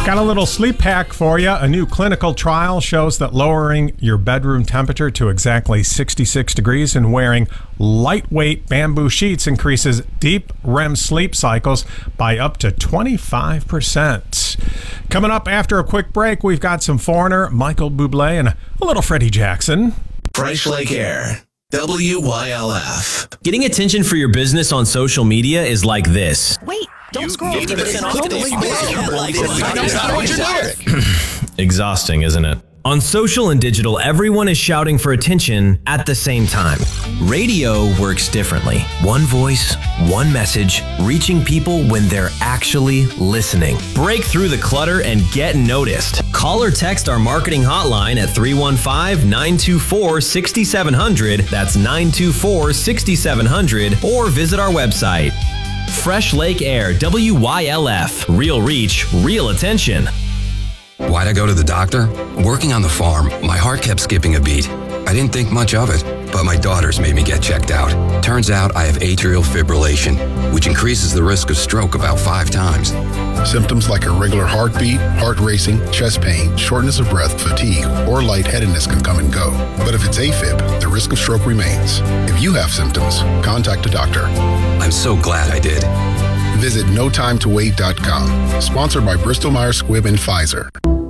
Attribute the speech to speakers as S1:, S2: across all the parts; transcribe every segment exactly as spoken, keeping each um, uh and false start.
S1: Got a little sleep hack for you. A new clinical trial shows that lowering your bedroom temperature to exactly sixty-six degrees and wearing lightweight bamboo sheets increases deep R E M sleep cycles by up to twenty-five percent. Coming up after a quick break, we've got some Foreigner, Michael Bublé, and a little Freddie Jackson.
S2: Fresh Lake Air, W Y L F.
S3: Getting attention for your business on social media is like this.
S4: Wait, don't
S2: You
S4: scroll.
S2: fifty percent off today. That's not what you're doing.
S3: Exhausting, isn't it? On social and digital, everyone is shouting for attention at the same time. Radio works differently. One voice, one message, reaching people when they're actually listening. Break through the clutter and get noticed. Call or text our marketing hotline at three one five, nine two four, six seven zero zero. That's nine two four, six seven zero zero. Or visit our website. Fresh Lake Air, W Y L F. Real reach, real attention.
S5: Why'd I go to the doctor? Working on the farm, my heart kept skipping a beat. I didn't think much of it, but my daughters made me get checked out. Turns out I have atrial fibrillation, which increases the risk of stroke about five times.
S6: Symptoms like irregular heartbeat, heart racing, chest pain, shortness of breath, fatigue, or lightheadedness can come and go. But if it's AFib, the risk of stroke remains. If you have symptoms, contact a doctor.
S5: I'm so glad I did.
S6: Visit no time to wait dot com. Sponsored by Bristol Myers Squibb and Pfizer.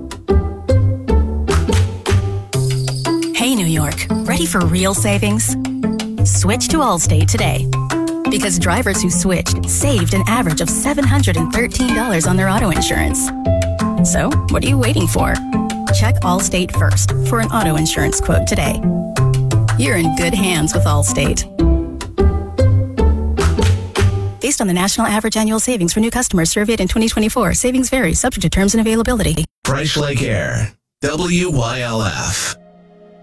S4: Hey, New York. Ready for real savings? Switch to Allstate today. Because drivers who switched saved an average of seven hundred thirteen dollars on their auto insurance. So, what are you waiting for? Check Allstate first for an auto insurance quote today. You're in good hands with Allstate. Based on the national average annual savings for new customers surveyed in twenty twenty-four, savings vary, subject to terms and availability.
S2: Fresh Lake Air, W Y L F.